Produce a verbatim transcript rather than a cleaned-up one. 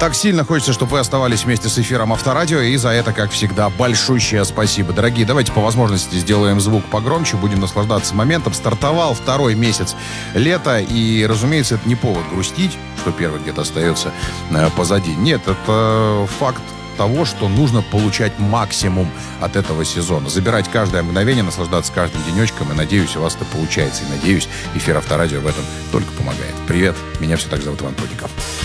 Так сильно хочется, чтобы вы оставались вместе с эфиром Авторадио, и за это, как всегда, большущее спасибо. Дорогие, давайте по возможности сделаем звук погромче, будем наслаждаться моментом. Стартовал второй месяц лета, и, разумеется, это не повод грустить, что первый где-то остается э, позади. Нет, это факт того, что нужно получать максимум от этого сезона. Забирать каждое мгновение, наслаждаться каждым денечком, и, надеюсь, у вас это получается. И, надеюсь, эфир Авторадио в этом только помогает. Привет, меня все так зовут Иван Прудников.